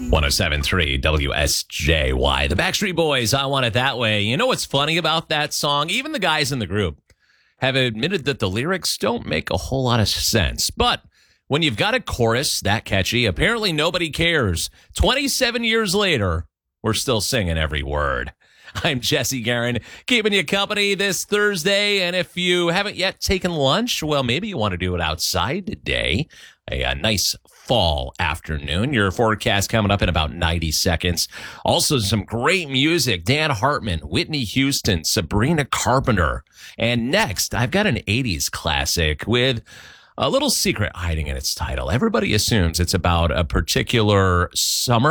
107.3 WSJY. The Backstreet Boys, I Want It That Way. You know what's funny about that song? Even the guys in the group have admitted that the lyrics don't make a whole lot of sense. But when you've got a chorus that catchy, apparently nobody cares. 27 years later, we're still singing every word. I'm Jesse Guerin, keeping you company this Thursday. And if you haven't yet taken lunch, well, maybe you want to do it outside today. A nice fall afternoon. Your forecast coming up in about 90 seconds. Also, some great music. Dan Hartman, Whitney Houston, Sabrina Carpenter. And next, I've got an 80s classic with a little secret hiding in its title. Everybody assumes it's about a particular summer